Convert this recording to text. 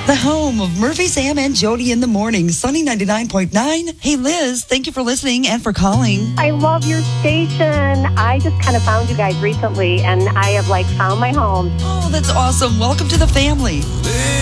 The home of Murphy, Sam, and Jody in the morning. Sunny 99.9. Hey, Liz, thank you for listening and for calling. I love your station. I just kind of found you guys recently, and I have found my home. Oh, that's awesome. Welcome to the family.